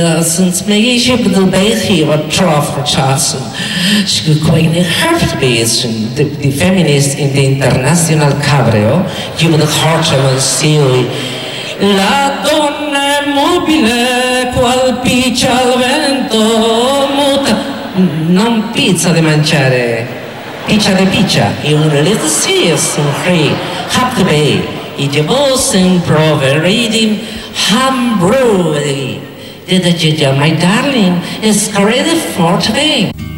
Sinds meisje de België wat trof chassen. Ze kwam in hartbeest de feminist in de international cabaret. Je moet het hart van Silly. La donna è mobile, qual piccia al vento, muta. Non pizza di mangiare, piccia di piccia. E un little serious in free, hap to be. E de bossen prove reading, ham brewery. My darling, is ready for today.